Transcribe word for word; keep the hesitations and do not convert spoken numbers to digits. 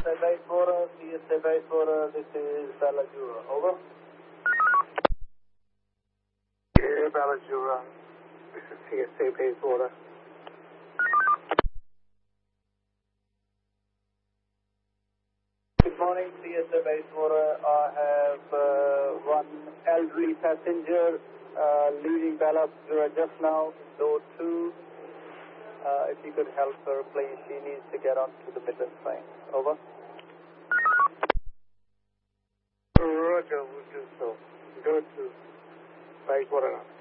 S A Bayswater, C S A Bayswater, this is Ballajura. Over. Yeah, Ballajura. This is C S A Bayswater. Good morning, C S A Bayswater. I have uh, one elderly passenger uh, leaving Ballajura just now, door two. Uh, if you could help her, please. She needs to get onto the Midland train. Over. Roger, we'll do so. Go to Bayswater.